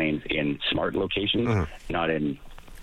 lanes in smart locations, not in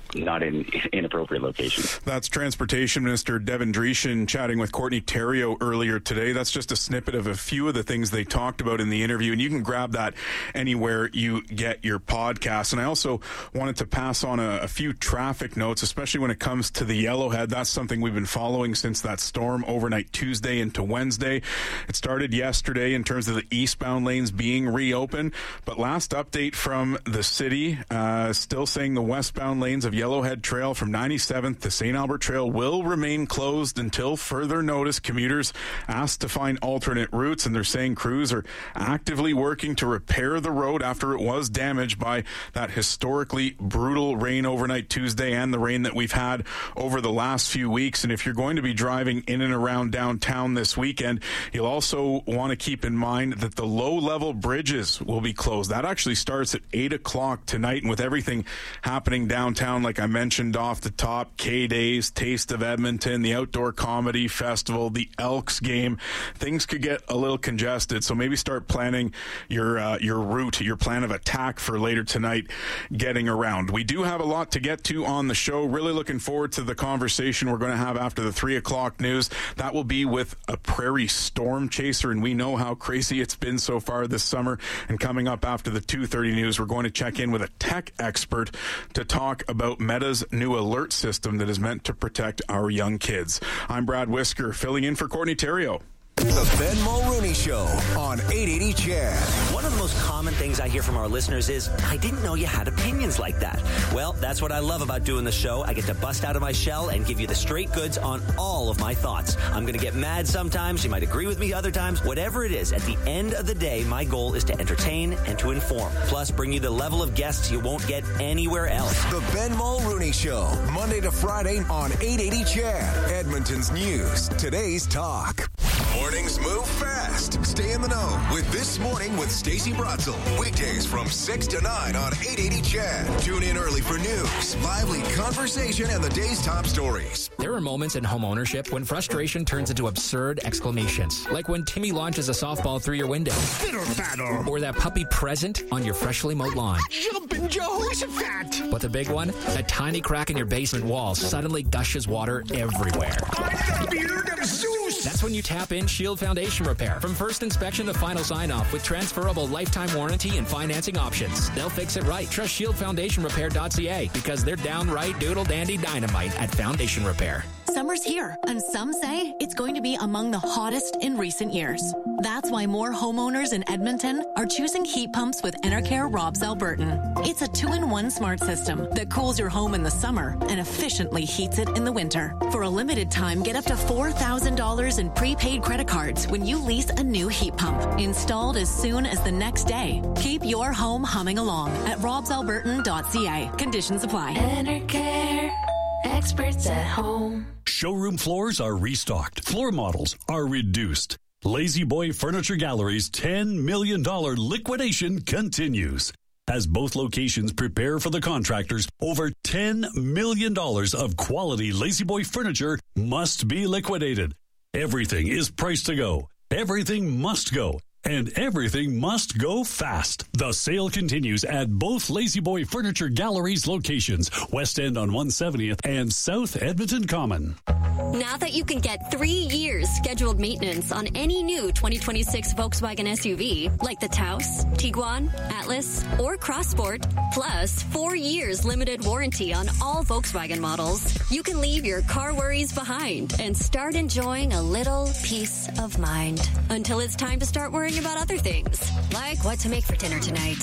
inappropriate locations. That's Transportation Minister Devin Dreeshen chatting with Courtney Theriault earlier today. That's just a snippet of a few of the things they talked about in the interview, and you can grab that anywhere you get your podcast. And I also wanted to pass on a few traffic notes, especially when it comes to the Yellowhead. That's something we've been following since that storm overnight Tuesday into Wednesday. It started yesterday in terms of the eastbound lanes being reopened, but last update from the city, still saying the westbound lanes of Yellowhead Trail from 97th to St. Albert Trail will remain closed until further notice. Commuters asked to find alternate routes, and they're saying crews are actively working to repair the road after it was damaged by that historically brutal rain overnight Tuesday and the rain that we've had over the last few weeks. And if you're going to be driving in and around downtown this weekend, you'll also want to keep in mind that the low-level bridges will be closed. That actually starts at 8 o'clock tonight, and with everything happening downtown, like I mentioned off the top, K-Days, Taste of Edmonton, the Outdoor Comedy Festival, the Elks game, things could get a little congested. So maybe start planning your route, your plan of attack for later tonight getting around. We do have a lot to get to on the show. Really looking forward to the conversation we're going to have after the 3 o'clock news. That will be with a prairie storm chaser, and we know how crazy it's been so far this summer. And coming up after the 2:30 news, we're going to check in with a tech expert to talk about Meta's new alert system that is meant to protect our young kids. I'm Brad Whisker, filling in for Courtney Theriault. The Ben Mulrooney Show on 880 CHED. One of the most common things I hear from our listeners is, I didn't know you had opinions like that. Well, that's what I love about doing the show. I get to bust out of my shell and give you the straight goods on all of my thoughts. I'm going to get mad sometimes. You might agree with me other times. Whatever it is, at the end of the day, my goal is to entertain and to inform. Plus, bring you the level of guests you won't get anywhere else. The Ben Mulrooney Show, Monday to Friday on 880 CHED. Edmonton's news, today's talk. Mornings move fast. Stay in the know with This Morning with Stacey Bratzel. Weekdays from 6 to 9 on 880 CHED. Tune in early for news, lively conversation, and the day's top stories. There are moments in home ownership when frustration turns into absurd exclamations. Like when Timmy launches a softball through your window. Fiddle faddle. Or that puppy present on your freshly mowed lawn. Jumpin' Jehoshaphat. But the big one? A tiny crack in your basement wall suddenly gushes water everywhere. I'm the beard of Zeus. That's when you tap in Shield Foundation Repair. From first inspection to final sign-off with transferable lifetime warranty and financing options. They'll fix it right. Trust ShieldFoundationRepair.ca because they're downright doodle-dandy dynamite at Foundation Repair. Summer's here, and some say it's going to be among the hottest in recent years. That's why more homeowners in Edmonton are choosing heat pumps with Enercare Robs Albertan. It's a 2-in-1 smart system that cools your home in the summer and efficiently heats it in the winter. For a limited time, get up to $4,000 in prepaid credit cards when you lease a new heat pump, installed as soon as the next day. Keep your home humming along at robsalbertan.ca. Conditions apply. Enercare, experts at home. Showroom floors are restocked. Floor models are reduced. Lazy Boy Furniture Gallery's $10 million liquidation continues. As both locations prepare for the contractors, over $10 million of quality Lazy Boy furniture must be liquidated. Everything is priced to go. Everything must go. And everything must go fast. The sale continues at both Lazy Boy Furniture Gallery's locations, West End on 170th and South Edmonton Common. Now that you can get 3 years scheduled maintenance on any new 2026 Volkswagen SUV, like the Taos, Tiguan, Atlas, or Crossport, plus 4 years limited warranty on all Volkswagen models, you can leave your car worries behind and start enjoying a little peace of mind until it's time to start worrying about other things, like what to make for dinner tonight.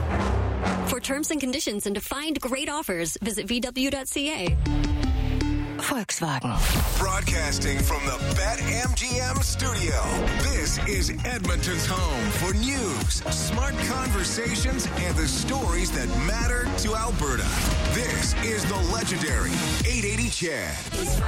For terms and conditions and to find great offers, visit VW.ca. Volkswagen. Broadcasting from the BetMGM studio. This is Edmonton's home for news, smart conversations, and the stories that matter to Alberta. This is the legendary 880 CHED.